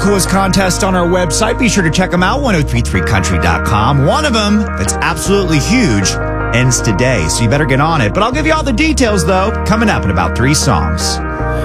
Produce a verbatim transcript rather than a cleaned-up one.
coolest contests on our website. Be sure to check them out, ten thirty-three country dot com. One of them that's absolutely huge ends today, so you better get on it. But I'll give you all the details, though, coming up in about three songs.